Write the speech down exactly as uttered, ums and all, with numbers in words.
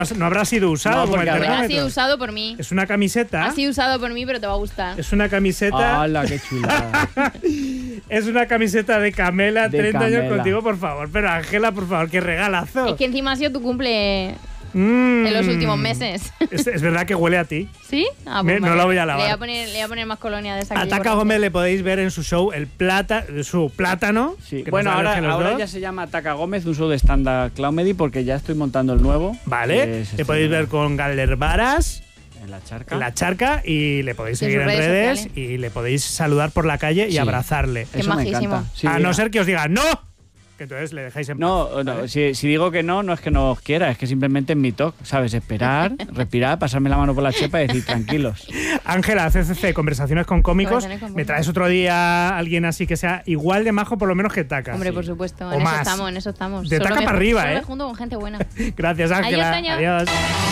No habrá sido usado. No, como el porque habrá- Ha termómetro. sido usado por mí. Es una camiseta. Ha sido usado por mí, pero te va a gustar. Es una camiseta. ¡Hala, qué chulada! Es una camiseta de Camela, De treinta años Camela. contigo, por favor. Pero Ángela, por favor, qué regalazo. Es que encima ha sido tu cumple Mm. en los últimos meses. Es, es verdad que huele a ti. ¿Sí? Ah, Me- no vale. la voy a lavar. Le voy a poner, le voy a poner más colonia de esa. que A llevo Taka recién. Gómez le podéis ver en su show el plata, su plátano. Sí. que Bueno, nos ahora, aleje los ahora dos. ya se llama Taka Gómez, un show de stand-up comedy, porque ya estoy montando el nuevo. Vale, que se le podéis estrena ver con Galer Varas, en la charca. la charca, y le podéis Y en seguir en sus redes redes sociales. y le podéis saludar por la calle y Sí. abrazarle. Qué Eso me majísimo. encanta. Sí, a no diga. ser que os diga ¡no! Que entonces le dejáis en paz. No, no ¿vale? si, si digo que no, no es que no os quiera, es que simplemente en mi talk, ¿sabes? Esperar, respirar, pasarme la mano por la chepa y decir tranquilos. Ángela, C C C, conversaciones con cómicos. Conversaciones con ¿Me cómicos. traes otro día a alguien así que sea igual de majo, por lo menos que Taka? Hombre, Sí. por supuesto. O En más. eso estamos, en eso estamos. De Solo taca me- para arriba, solo ¿eh? me junto con gente buena. Gracias, Ángela. Adiós, Toño. Adiós.